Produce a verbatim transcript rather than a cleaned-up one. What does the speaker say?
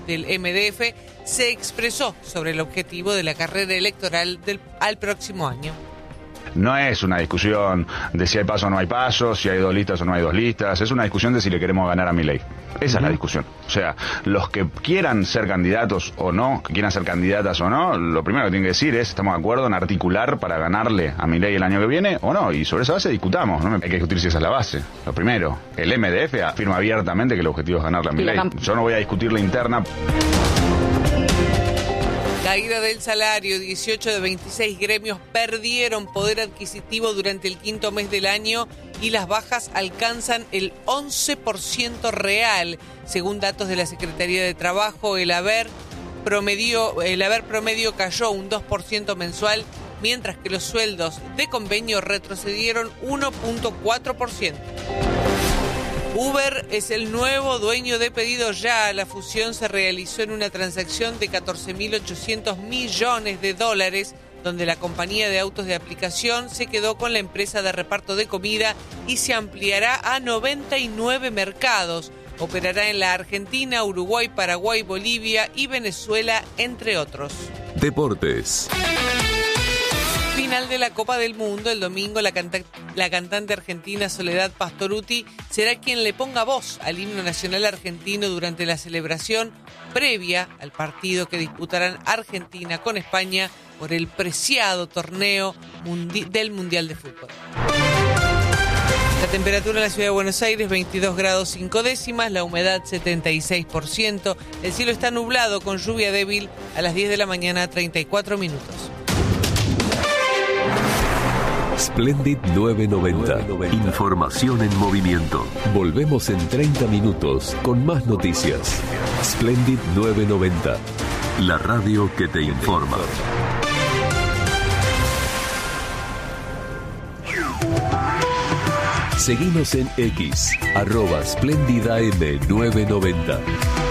del M D F se expresó sobre el objetivo de la carrera electoral del, al próximo año. No es una discusión de si hay paso o no hay paso, si hay dos listas o no hay dos listas, es una discusión de si le queremos ganar a Milei. Esa uh-huh. es la discusión. O sea, los que quieran ser candidatos o no, que quieran ser candidatas o no, lo primero que tienen que decir es, ¿estamos de acuerdo en articular para ganarle a Milei el año que viene o no? Y sobre esa base discutamos, ¿no? Hay que discutir si esa es la base. Lo primero, el M D F afirma abiertamente que el objetivo es ganarle a Milei. Yo no voy a discutir la interna. Caída del salario, dieciocho de veintiséis gremios perdieron poder adquisitivo durante el quinto mes del año y las bajas alcanzan el once por ciento real. Según datos de la Secretaría de Trabajo, el haber promedio, el haber promedio cayó un dos por ciento mensual, mientras que los sueldos de convenio retrocedieron uno punto cuatro por ciento. Uber es el nuevo dueño de Pedido Ya. La fusión se realizó en una transacción de catorce mil ochocientos millones de dólares, donde la compañía de autos de aplicación se quedó con la empresa de reparto de comida y se ampliará a noventa y nueve mercados. Operará en la Argentina, Uruguay, Paraguay, Bolivia y Venezuela, entre otros. Deportes. Final de la Copa del Mundo, el domingo la, canta- la cantante argentina Soledad Pastorutti será quien le ponga voz al himno nacional argentino durante la celebración previa al partido que disputarán Argentina con España por el preciado torneo mundi- del Mundial de Fútbol. La temperatura en la ciudad de Buenos Aires, veintidós grados cinco décimas, la humedad setenta y seis por ciento, el cielo está nublado con lluvia débil a las diez de la mañana, treinta y cuatro minutos. Splendid nueve noventa. Información en movimiento. Volvemos en treinta minutos con más noticias. Splendid nueve noventa. La radio que te informa. Seguinos en X, arroba Splendid A M nueve noventa.